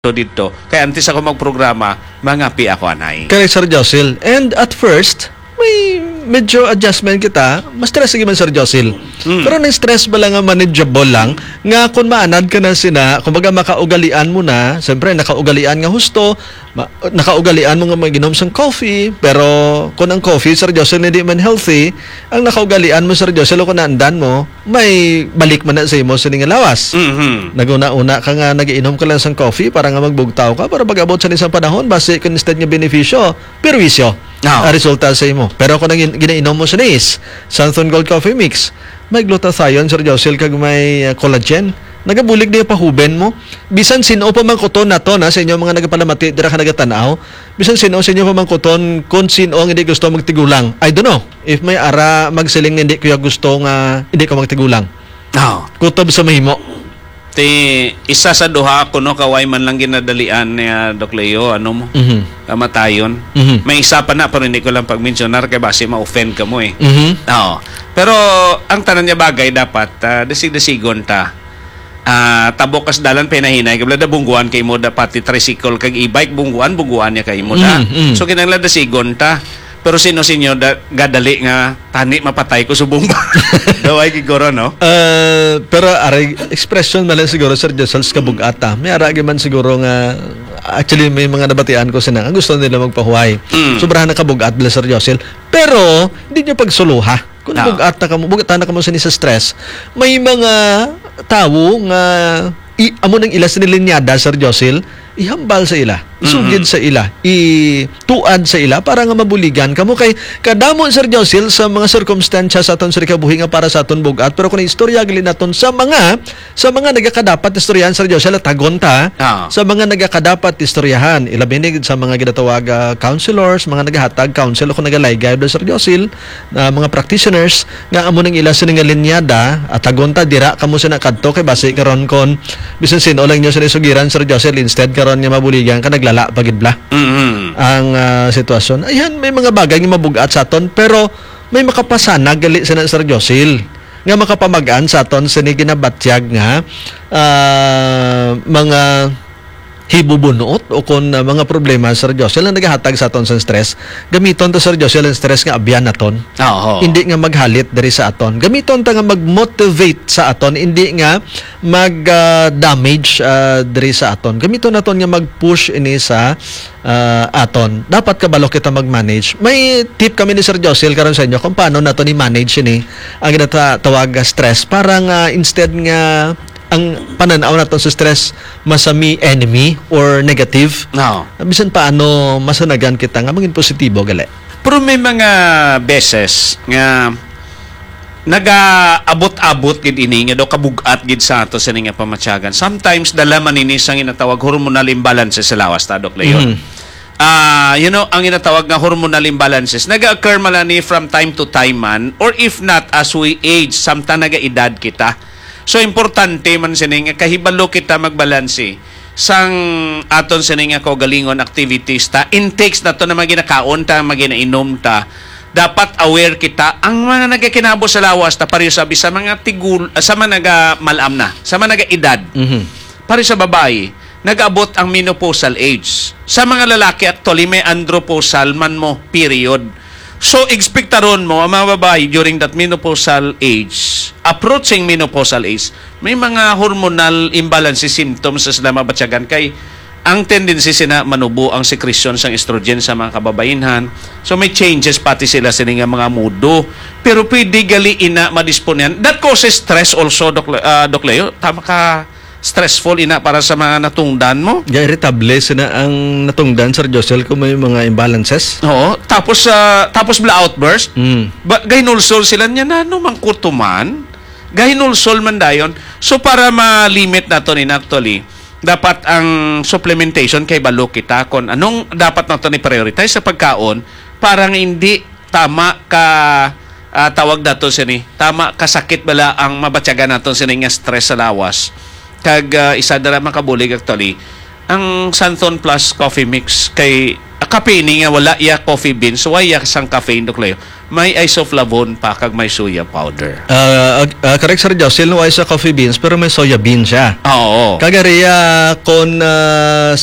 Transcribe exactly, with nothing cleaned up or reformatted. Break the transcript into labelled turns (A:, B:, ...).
A: dito. Kaya antes ako magprograma, mangapi ako anay.
B: Correct, Sir Josil. And at first, may medyo adjustment kita. Mas stress man, Sir Josil. Mm. Pero nang stress ba lang nga manageable lang, nga kung maanad ka na sina, kumbaga makaugalian mo na, siyempre nakaugalian nga husto, ma- nakaugalian mo nga maginom sang coffee, pero kung ang coffee, Sir Josil, hindi man healthy, ang nakaugalian mo, Sir Josil, kung naandan mo, may balik man na sa imo sa nga lawas.
A: Mm-hmm.
B: Naguna-una ka nga nagiinom ka lang sang coffee para nga magbugtaw ka, para pag-abot sa isang panahon, base kung instead nga benepisyo, perwisyo. No. Ang resulta sa imo. Pero kung nang ginainom mo sa nis, Santon Gold Coffee Mix, may glutathione, Sir Josil, kag may uh, collagen. Nagabulig niya pahuben mo. Bisan sino pa man kuton na to na sa inyo mga nagapalamati, dira ka nagatanaw. Bisan sino sa inyo pa man kuton kung sino ang hindi gusto magtigulang. I don't know. If may ara magsiling hindi ko gusto nga hindi ko magtigulang.
A: No.
B: Kutob sa mahimo.
A: Ti isa sa duha kuno kaway man lang ginadalian ni uh, Doc Leo ano mo
B: Mm-hmm.
A: kamatayon.
B: Mm-hmm.
A: May isa pa na pero hindi ko lang pag-mentionar kay base ma-offend ka mo eh.
B: Mm-hmm.
A: Oo. Pero ang tanan niya bagay dapat uh, desig-desigon ta. Ah, uh, tabok kas dalan pinahinay kabla da bungguan kay mo dapat ti tricycle kag e-bike bungguan bungguan niya kay mo da.
B: Mm-hmm.
A: So kinahanglan desigon ta. Pero sino sinyo da, gadali nga tani mapatay ko subong ba? Daway gigoro no?
B: Uh, pero aray expression na lang siguro, Sir Josel, kabugata. May aragi man siguro nga actually may mga nabatian ko sila ang gusto nila magpahuway. Mm. Sobrahan na kabugat bila, Sir Josel. Pero hindi nyo pagsuluha. Kung no. bugat na ka mo, bugat na ka mo sa stress, may mga tao nga i, amo ng ila sa nilinyada, Sir Josel, ihambal sa ila, isugid mm-hmm. sa ila, ituad sa ila para nga mabuligan kamo kay kadamo, Sir Josil, sa mga circumstansya sa aton sa kabuhi nga para sa aton bugat. Pero kung istorya gali naton sa mga sa mga nagakadapat istoryahan, Sir Josil, tagon ta oh. sa mga nagakadapat istoryahan, ilabinig sa mga ginatawag uh, counselors, mga nagahatag counsel kung nagalaygay do, Sir Josil, uh, mga practitioners nga amo ng ila sa nga linyada at tagon ta dira kamo sa nakadto kay base karon kon bisan sino lang nyo sa sugiran, Sir Josil, instead karon nga mabuligan ka naglala pagidbla
A: mm-hmm.
B: ang uh, sitwasyon. Ayan, may mga bagay nga mabugat sa aton pero may makapasana gali sa Sir Josil nga makapamagaan sa aton sa ni ginabatyag nga uh, mga hibubunot o kung uh, mga problema, Sir Josil, na nagahatag sa aton sa stress. Gamiton to, Sir Josil, ang stress nga abyan aton.
A: Oh, oh.
B: Hindi nga maghalit diri sa aton. Gamiton ta nga mag-motivate sa aton, hindi nga mag-damage uh, uh, diri sa aton. Gamiton naton nga mag-push ini sa uh, aton. Dapat kabalo kita mag-manage. May tip kami ni Sir Josil karon sa inyo kung paano nato ni manage ini ang ginatawag stress para nga instead nga ang pananaw natin sa stress masami enemy or negative.
A: No.
B: Bisan paano masanagan kita nga maging positibo gali.
A: Pero may mga beses nga naga-abot-abot gid ini nga do kabugat gid sa ato sa nga pamatyagan. Sometimes dala man ini sang ginatawag hormonal imbalance sa lawas ta, Doc Leo. Mm-hmm. Uh, you know, ang ginatawag nga hormonal imbalances naga-occur man ni from time to time man or if not as we age samtang naga-edad kita. So importante man sining kahibalo kita magbalanse sang aton sining nga kaugalingon activities ta intakes nato na maginakaon ta maginainom ta dapat aware kita ang mga nagakinabo sa lawas ta pareho sabi sa mga tigul sa mga naga malam na sa mga naga edad mm-hmm. pareho sa babae nag-abot ang menopausal age sa mga lalaki actually may andropausal man mo period. So, expectaron mo, ang mga babae during that menopausal age, approaching menopausal age, may mga hormonal imbalance symptoms sa sila mabatyagan kay ang tendency sina manubo ang secretion ng estrogen sa mga kababainhan. So, may changes pati sila sa mga mudo. Pero pwede gali ina madisponan. That causes stress also, Doc, uh, Doc Leo. Tama ka stressful ina para sa mga natungdan mo.
B: Yeah, irritable sina ang natungdan, Sir Josel, kung may mga imbalances.
A: Oo. Tapos, uh, tapos bla outburst.
B: Mm.
A: Ba, gahinulsol sila niya na no mangkutuman. Gahinulsol man dayon. So, para ma-limit na to ni actually, dapat ang supplementation kay balo kita kung anong dapat na to ni prioritize sa pagkaon para hindi tama ka uh, tawag dato sini. Tama kasakit bala ang mabatyagan naton sini nga stress sa lawas. Kag uh, isa dara makabulig actually ang Santon Plus Coffee Mix kay uh, kape ni nga wala iya coffee beans wala iya sang caffeine, Doc Leo. may isoflavone pa kag may soya powder.
B: Uh, uh, correct Sir Josel, no ay sa coffee beans pero may soya bean siya.
A: Oo.
B: Kagariya kon uh,